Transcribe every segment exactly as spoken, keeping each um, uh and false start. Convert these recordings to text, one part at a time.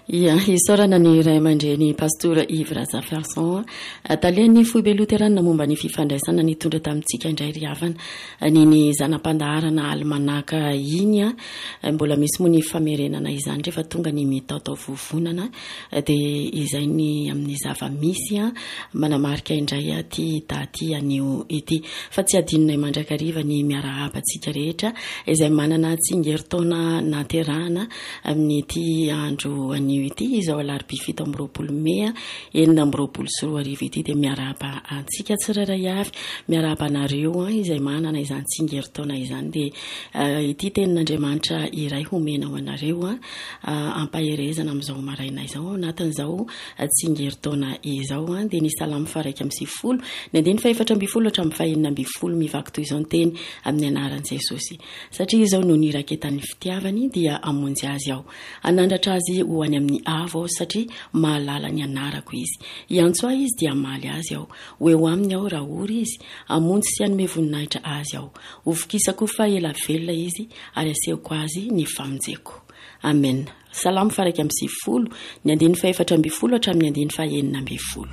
ia isorana ny ray aman-dreny pastora Yves Razafarson taliany foibe luterana momba ny fifandraisana nitondra tamintsika indray ry havana niny zanam-pandaharana almanaka iny a mbola misy moa ny famerenana izany rehefa tonga ny mitaotao vovonana dia izay ny amin'ny zava-misy a manamarika indray aty daty anio ity fa tsy adinona mandrakariva ny miarahabantsika rehetra izay manana tsingeritaona naterahana amin'ny ity andro anio ity izao alarobia fito amby roapolo mea enina amby roapolo sy roa arivo ity dia miarahaba antsika tsiraray avy miarahaba anareo izay manana izany tsingeritaona izany dia ity tenin'Andriamanitra iray homena ho anareo ampaherezana amin'izao maraina izao anatin'izao tsingeritaona izao dia ny salamo faraika amby sivifolo ny andiny faefatra amby folo hatramin'ny fahenina amby folo mivaky toy izao ny teny amin'ny anaran'i Jesosy satria izao no niraketan'ny fitiavany dia amonjy azy aho anandratra azy ho any amin'ny avo satria mahalala ny anarako izy iantso ahy izy dia maly azy aho ho eo aminy aho raha ory izy amonjy sy anome voninahitra azy aho ovokisako fa ela velona izy ary asehoko azy ny famonjeko amen. Salamo faraika amby sivifolo ny andiny faefatra amby folo hatramin'ny andiny fahenina amby folo.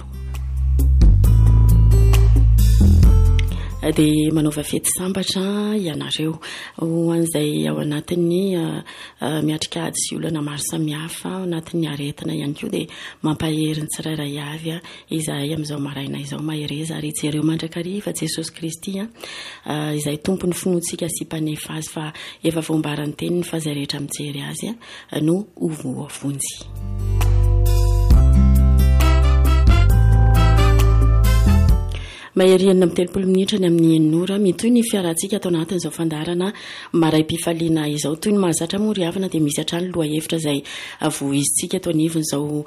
Dia manova fety sambatra ianareo ho an'izay ao anatin'ny miatrika ady sy olana maro samihafa ao anatin'ny aretina ihany koa dia mampahery ny tsirairay avy izahay amin'izao maraina izao mahereza ary jereo mandrakariva Jesosy Kristy izay tompony finoantsika sy mpanefa azy fa efa voambarany teniny fa izay rehetra mijery azy no ovo avonjy. Maherinana amin'ny telopolo minitra ny amin'ny eninora mitoy ny fiarantsika atao anatin'izao fandarana maray-pifaliana izao toy ny mahazatra moa ry havana dia misy hatrany loha hevitra izay voizintsika atao anivon'izao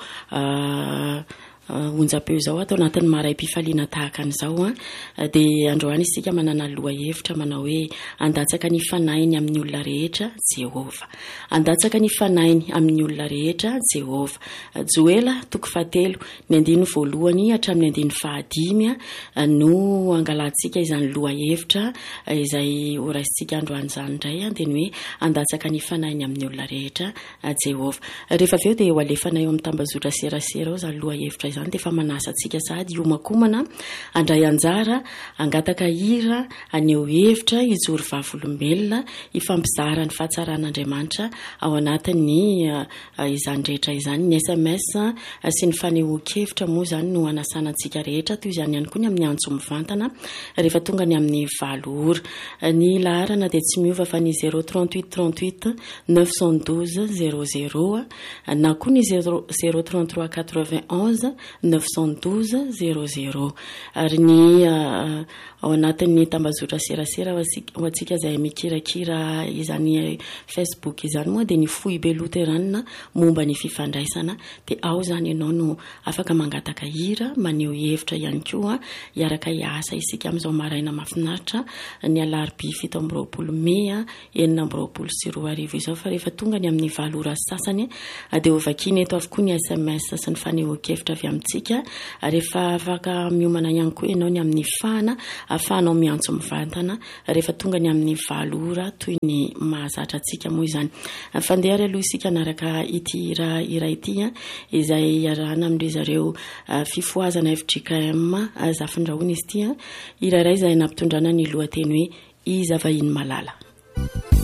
onjam-peo izao atao anatin'ny maray-pifaliana tahaka an'izao dia androany isika manana loha hevitra manao hoe andatsaka ny fanainy amin'ny olona rehetra Jehova andatsaka ny fanainy amin'ny olona rehetra Jehova Joela toko fahatelo ny andiny voalohany hatramin'ny andiny fahadimy no angalantsika izany loha hevitra izay oraisintsika androany izany indray dia ny hoe andatsaka ny fanainy amin'ny olona rehetra Jehova rehefa avy eo dia ho alefanay eo amin'ny tambazotra serasera ao izany loha hevitra izany dia efa manasa antsika sady iomakomana andray anjara angataka hira aneo hevitra hijory vavolombelona hifampizara ny fahatsaran'Andriamanitra ao anatin'ny izany rehetra izany ny S M S sy ny fanehoan-kevitra moa izany no anasana antsika rehetra toy izany ihany koa ny amin'ny antso mivantana rehefa tonga ny amin'ny valo ora ny laharana dia tsy miova fa ny zéro trente-huit trente-huit neuf cent douze zéro zéro na koa ny zéro trente-trois quatre-vingt-onze neuf cent douze zéro zéro ary ny ao anatin'ny tambazotra serasera ho antsika izay mikirakira izany Facebook izany moa dia ny foibe luterana momba ny fifandraisana dia ao izany ianao no afaka mangataka hira maneho hevitra ihany koa hiaraka hiasa isika amin'izao maraina mahafinaritra ny alarobia fito amby roapolo mea enina amby roapolo sy roa arivo izao fa rehefa tonga ny amin'ny valo ora sasany dia ovakiny eto avokoa ny S M S sy ny fanehoan-kevitra avy amintsika rehefa afaka miomana ihany koa ianao ny amin'ny fana afahanao miantso mivantana rehefa tonga ny amin'ny valo ora toy ny mahazatra antsika moa izany fandeha ary aloha isika naraka ity ira ira ity izay arahana amin'ireo zareo fifoazana F J K M zafindrahoana izy ity iraray izay nampitondrana ny lohateny hoe iza vahiny malala.